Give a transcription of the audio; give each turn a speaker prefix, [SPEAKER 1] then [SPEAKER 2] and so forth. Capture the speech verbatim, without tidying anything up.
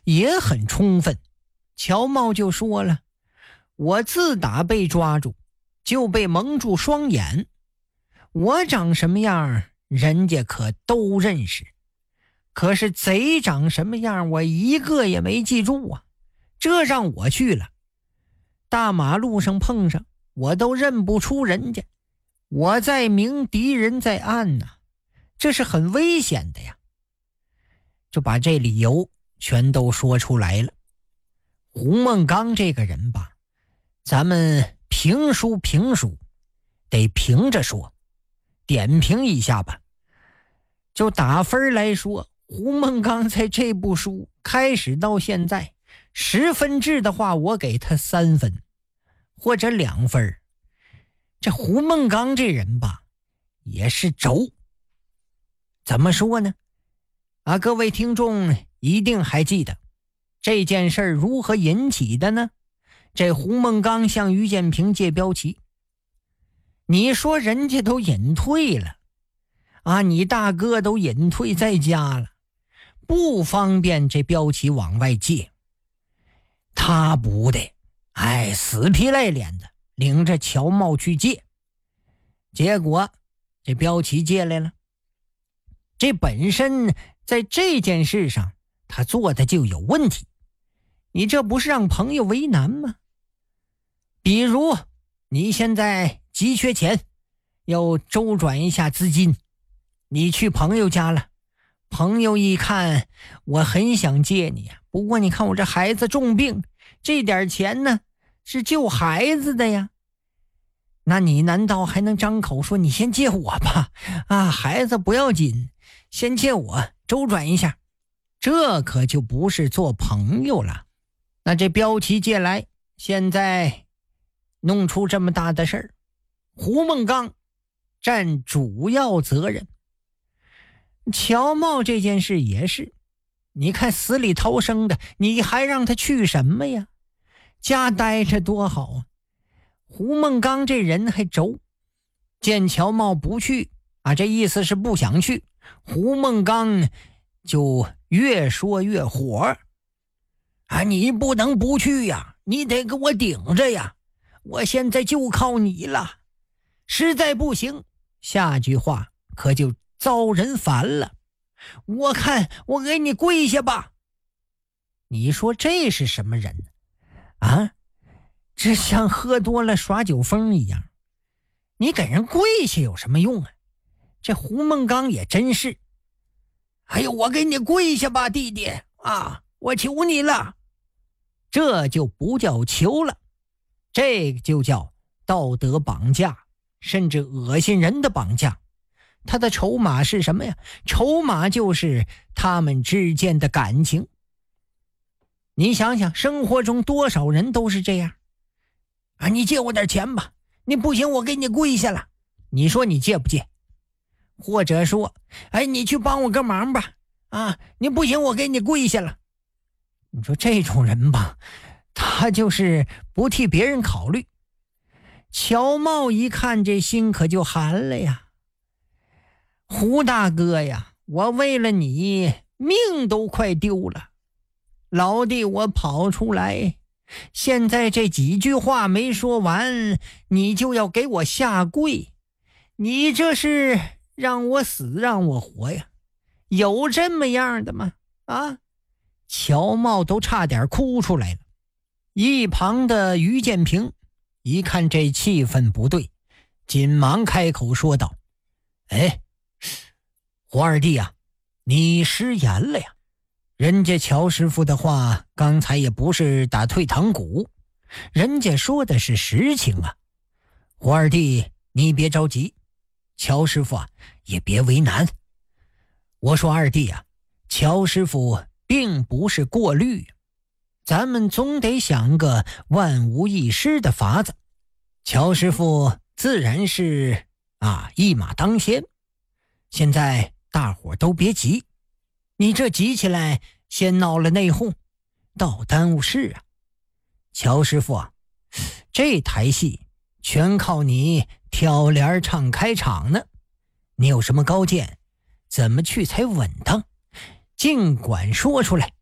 [SPEAKER 1] 也很充分。乔茂就说了，我自打被抓住就被蒙住双眼，我长什么样人家可都认识，可是贼长什么样我一个也没记住啊，这让我去了，大马路上碰上我都认不出人家，我在明敌人在暗啊，这是很危险的呀。就把这理由全都说出来了。胡梦刚这个人吧，咱们评书评书得评着说，点评一下吧。就打分来说，胡梦刚在这部书开始到现在，十分制的话我给他三分或者两分。这胡梦刚这人吧也是轴。怎么说呢啊，各位听众一定还记得这件事如何引起的呢？这胡梦刚向于建平借标旗，你说人家都隐退了啊，你大哥都隐退在家了，不方便这标旗往外借，他不得哎，死皮赖脸的领着乔茂去借，结果这标旗借来了。这本身在这件事上他做的就有问题，你这不是让朋友为难吗？比如你现在急缺钱，要周转一下资金，你去朋友家了，朋友一看我很想借你啊，不过你看我这孩子重病，这点钱呢是救孩子的呀，那你难道还能张口说你先借我吧啊，孩子不要紧，先借我周转一下，这可就不是做朋友了。那这标旗借来，现在弄出这么大的事儿，胡梦刚占主要责任。乔茂这件事也是，你看死里逃生的，你还让他去什么呀？家待着多好啊！胡梦刚这人还轴，见乔茂不去啊，这意思是不想去，胡梦刚就越说越火啊！你不能不去呀，你得给我顶着呀！我现在就靠你了，实在不行，下句话可就遭人烦了。我看我给你跪下吧！你说这是什么人啊？这像喝多了耍酒疯一样，你给人跪下有什么用啊？这胡梦刚也真是，哎呦，我给你跪下吧，弟弟啊，我求你了。这就不叫求了，这就叫道德绑架，甚至恶心人的绑架。他的筹码是什么呀？筹码就是他们之间的感情。你想想，生活中多少人都是这样啊！你借我点钱吧，你不行我给你跪下了，你说你借不借？或者说，哎，你去帮我个忙吧，啊，你不行我给你跪下了。你说这种人吧，他就是不替别人考虑。乔茂一看这心可就寒了呀，胡大哥呀，我为了你命都快丢了，老弟我跑出来，现在这几句话没说完，你就要给我下跪，你这是让我死让我活呀？有这么样的吗？啊！乔茂都差点哭出来了。一旁的于建平一看这气氛不对，紧忙开口说道：哎，胡二弟啊，你失言了呀，人家乔师傅的话刚才也不是打退堂鼓，人家说的是实情啊。胡二弟你别着急，乔师傅啊也别为难。我说二弟啊，乔师傅并不是过滤，咱们总得想个万无一失的法子。乔师傅自然是啊一马当先，现在大伙都别急，你这急起来先闹了内讧，倒耽误事啊。乔师傅啊，这台戏全靠你挑帘唱开场呢，你有什么高见，怎么去才稳当，尽管说出来。